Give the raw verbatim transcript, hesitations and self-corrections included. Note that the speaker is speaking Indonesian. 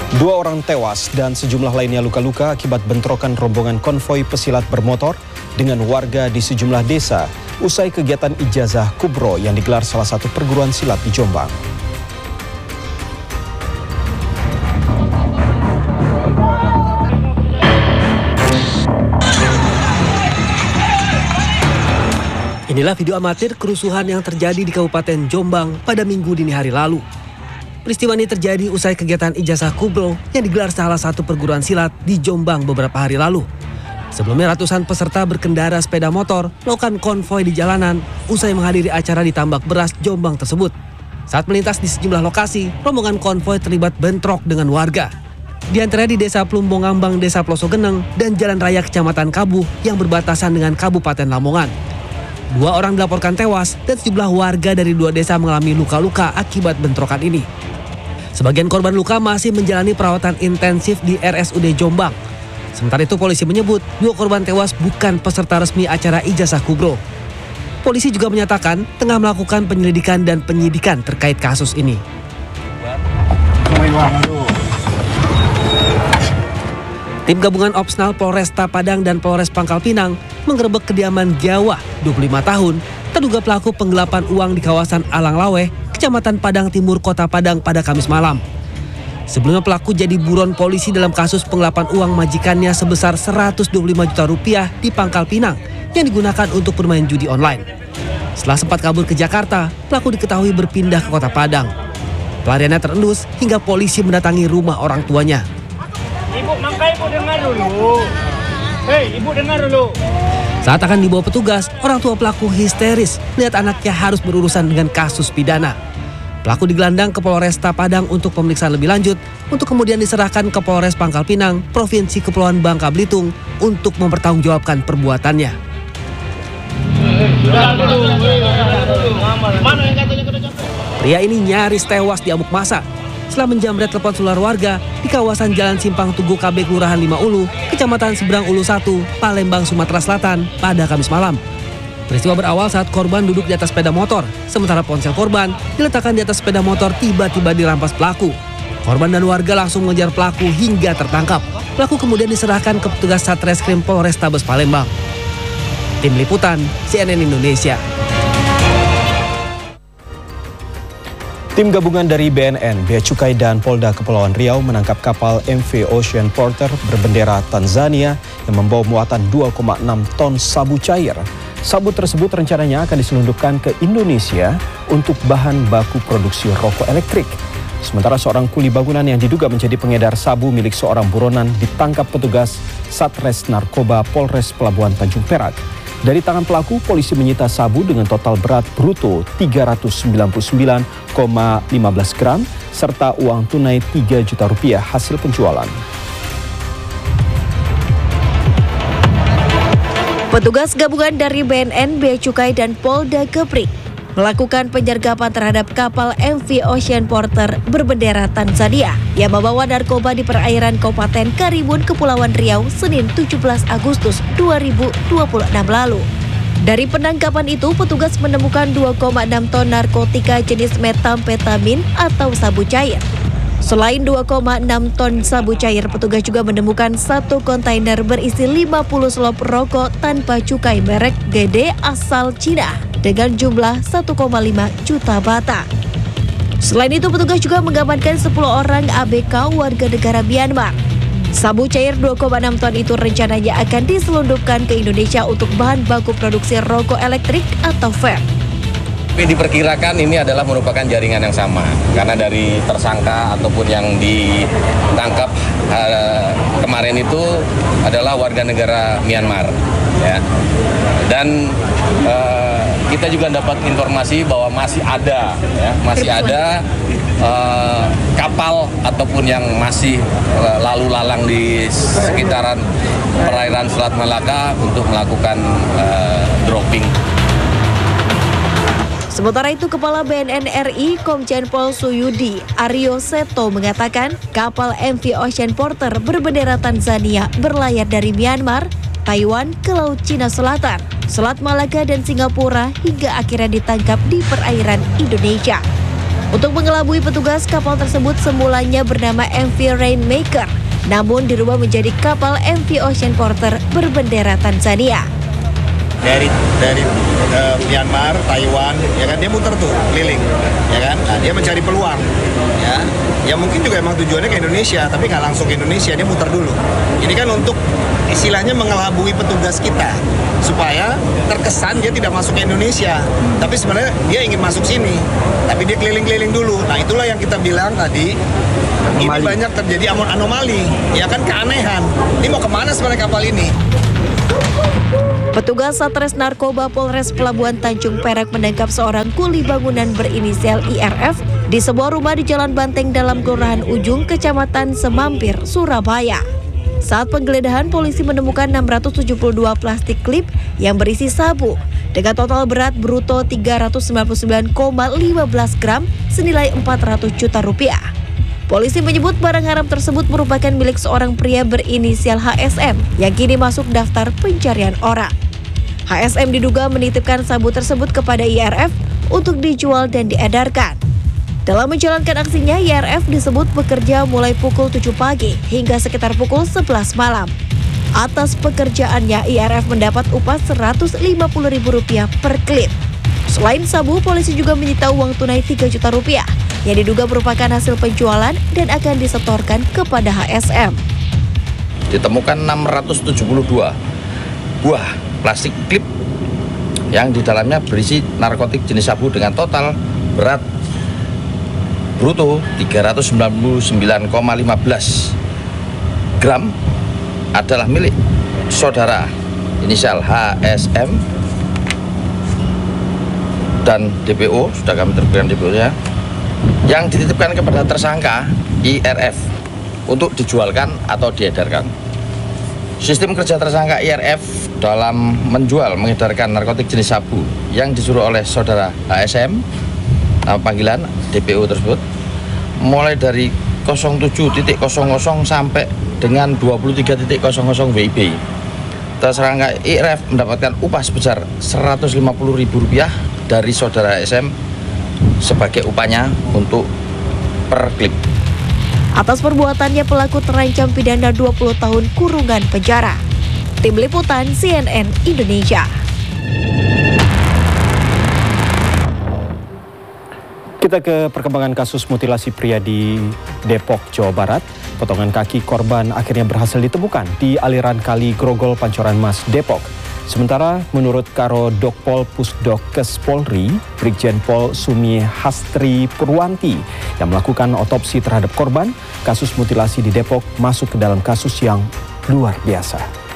Dua orang tewas dan sejumlah lainnya luka-luka akibat bentrokan rombongan konvoi pesilat bermotor dengan warga di sejumlah desa usai kegiatan ijazah kubro yang digelar salah satu perguruan silat di Jombang. Inilah video amatir kerusuhan yang terjadi di Kabupaten Jombang pada Minggu dini hari lalu. Peristiwa ini terjadi usai kegiatan ijazah kubro yang digelar salah satu perguruan silat di Jombang beberapa hari lalu. Sebelumnya ratusan peserta berkendara sepeda motor melakukan konvoi di jalanan usai menghadiri acara di Tambak Beras Jombang tersebut. Saat melintas di sejumlah lokasi, rombongan konvoi terlibat bentrok dengan warga. Di antaranya di Desa Plumbongambang, Desa Plosogeneng, dan Jalan Raya Kecamatan Kabuh yang berbatasan dengan Kabupaten Lamongan. Dua orang dilaporkan tewas dan sejumlah warga dari dua desa mengalami luka-luka akibat bentrokan ini. Sebagian korban luka masih menjalani perawatan intensif di R S U D Jombang. Sementara itu polisi menyebut dua korban tewas bukan peserta resmi acara ijazah kubro. Polisi juga menyatakan tengah melakukan penyelidikan dan penyidikan terkait kasus ini. Tim gabungan Opsnal Polresta Padang dan Polres Pangkal Pinang menggerebek kediaman Giawa, dua puluh lima tahun, terduga pelaku penggelapan uang di kawasan Alang Lawe, Kecamatan Padang Timur, Kota Padang pada Kamis malam. Sebelumnya pelaku jadi buron polisi dalam kasus penggelapan uang majikannya sebesar seratus dua puluh lima juta rupiah di Pangkal Pinang yang digunakan untuk bermain judi online. Setelah sempat kabur ke Jakarta, pelaku diketahui berpindah ke Kota Padang. Pelariannya terendus hingga polisi mendatangi rumah orang tuanya. Ibu, makanya ibu dengar dulu. Hei, ibu dengar dulu. Saat akan dibawa petugas, orang tua pelaku histeris melihat anaknya harus berurusan dengan kasus pidana. Pelaku digelandang ke Polresta Padang untuk pemeriksaan lebih lanjut, untuk kemudian diserahkan ke Polres Pangkal Pinang, Provinsi Kepulauan Bangka Belitung, untuk mempertanggungjawabkan perbuatannya. Pria ini nyaris tewas di amuk massa setelah menjamret telepon seluler warga di kawasan Jalan Simpang Tugu K B Kelurahan Lima Ulu, Kecamatan Seberang Ulu satu, Palembang, Sumatera Selatan pada Kamis malam. Peristiwa berawal saat korban duduk di atas sepeda motor, sementara ponsel korban diletakkan di atas sepeda motor tiba-tiba dirampas pelaku. Korban dan warga langsung mengejar pelaku hingga tertangkap. Pelaku kemudian diserahkan ke petugas Satreskrim Polrestabes Palembang. Tim Liputan C N N Indonesia. Tim gabungan dari B N N, Bea Cukai dan Polda Kepulauan Riau menangkap kapal M V Ocean Porter berbendera Tanzania yang membawa muatan dua koma enam ton sabu cair. Sabu tersebut rencananya akan diselundupkan ke Indonesia untuk bahan baku produksi rokok elektrik. Sementara seorang kuli bangunan yang diduga menjadi pengedar sabu milik seorang buronan ditangkap petugas Satres Narkoba Polres Pelabuhan Tanjung Perak. Dari tangan pelaku, polisi menyita sabu dengan total berat bruto tiga ratus sembilan puluh sembilan koma satu lima gram serta uang tunai tiga juta rupiah hasil penjualan. Petugas gabungan dari B N N, Bea Cukai dan Polda Kepri melakukan penyergapan terhadap kapal M V Ocean Porter berbendera Tanzania yang membawa narkoba di perairan Kabupaten Karimun, Kepulauan Riau, Senin tujuh belas Agustus dua ribu dua puluh enam lalu. Dari penangkapan itu, petugas menemukan dua koma enam ton narkotika jenis metamfetamin atau sabu cair. Selain dua koma enam ton sabu cair, petugas juga menemukan satu kontainer berisi lima puluh selop rokok tanpa cukai merek G D asal Cina dengan jumlah satu koma lima juta bata. Selain itu, petugas juga mengamankan sepuluh orang A B K warga negara Myanmar. Sabu cair dua koma enam ton itu rencananya akan diselundupkan ke Indonesia untuk bahan baku produksi rokok elektrik atau vape. Diperkirakan ini adalah merupakan jaringan yang sama karena dari tersangka ataupun yang ditangkap uh, kemarin itu adalah warga negara Myanmar, ya. Dan uh, kita juga dapat informasi bahwa masih ada, ya, masih ada uh, kapal ataupun yang masih uh, lalu lalang di sekitaran perairan Selat Malaka untuk melakukan uh, dropping. Sementara itu, Kepala B N N R I Komjen Pol Suyudi Aryo Seto mengatakan kapal M V Ocean Porter berbendera Tanzania berlayar dari Myanmar, Taiwan ke Laut Cina Selatan, Selat Malaka dan Singapura hingga akhirnya ditangkap di perairan Indonesia. Untuk mengelabui petugas, kapal tersebut semulanya bernama M V Rainmaker, namun dirubah menjadi kapal M V Ocean Porter berbendera Tanzania. Dari dari uh, Myanmar, Taiwan, ya kan dia muter tuh keliling, ya kan. Nah, dia mencari peluang, ya. Ya mungkin juga emang tujuannya ke Indonesia, tapi nggak langsung ke Indonesia, dia muter dulu. Ini kan untuk istilahnya mengelabui petugas kita supaya terkesan dia tidak masuk ke Indonesia, tapi sebenarnya dia ingin masuk sini, tapi dia keliling-keliling dulu. Nah itulah yang kita bilang tadi. Ini banyak terjadi anomali, ya kan, keanehan. Ini mau kemana sebenarnya kapal ini? Petugas Satres Narkoba Polres Pelabuhan Tanjung Perak menangkap seorang kuli bangunan berinisial I R F di sebuah rumah di Jalan Banteng dalam Kelurahan Ujung, Kecamatan Semampir, Surabaya. Saat penggeledahan, polisi menemukan enam ratus tujuh puluh dua plastik klip yang berisi sabu dengan total berat bruto tiga ratus sembilan puluh sembilan koma lima belas gram senilai empat ratus juta rupiah. Polisi menyebut barang haram tersebut merupakan milik seorang pria berinisial H S M yang kini masuk daftar pencarian orang. H S M diduga menitipkan sabu tersebut kepada I R F untuk dijual dan diedarkan. Dalam menjalankan aksinya, I R F disebut bekerja mulai pukul tujuh pagi hingga sekitar pukul sebelas malam. Atas pekerjaannya, I R F mendapat upah seratus lima puluh ribu rupiah per klip. Selain sabu, polisi juga menyita uang tunai tiga juta rupiah yang diduga merupakan hasil penjualan dan akan disetorkan kepada H S M. Ditemukan enam ratus tujuh puluh dua buah plastik klip yang di dalamnya berisi narkotik jenis sabu dengan total berat bruto tiga ratus sembilan puluh sembilan koma lima belas gram adalah milik saudara inisial H S M dan D P O, sudah kami terbitkan D P O-nya, yang dititipkan kepada tersangka I R F untuk dijualkan atau diedarkan. Sistem kerja tersangka I R F dalam menjual, mengedarkan narkotik jenis sabu yang disuruh oleh saudara H S M, nama panggilan D P O tersebut, mulai dari nol tujuh titik nol nol sampai dengan dua puluh tiga titik nol nol W I B. Tersangka I R F mendapatkan upah sebesar seratus lima puluh ribu rupiah dari saudara H S M sebagai upahnya untuk per klip. Atas perbuatannya, pelaku terancam pidana dua puluh tahun kurungan penjara. Tim Liputan C N N Indonesia. Kita ke perkembangan kasus mutilasi pria di Depok, Jawa Barat. Potongan kaki korban akhirnya berhasil ditemukan di aliran kali Grogol, Pancoran Mas, Depok. Sementara menurut Karo Dokpol Pusdokes Polri, Brigjen Pol Sumi Hastri Purwanti yang melakukan otopsi terhadap korban, kasus mutilasi di Depok masuk ke dalam kasus yang luar biasa.